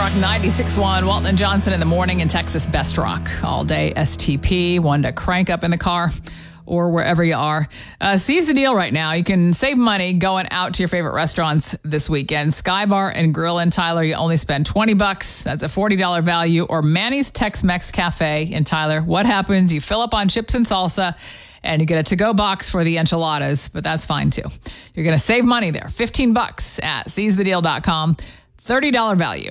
Rock 96.1, Walton and Johnson in the morning, and Texas Best Rock all day. STP, one to crank up in the car or wherever you are. Seize the deal right now. You can save money going out to your favorite restaurants this weekend. Sky Bar and Grill in Tyler, you only spend $20. That's a $40 value. Or Manny's Tex-Mex Cafe in Tyler. What happens? You fill up on chips and salsa, and you get a to-go box for the enchiladas, but that's fine too. You're going to save money there. $15 at seizethedeal.com. $30 value.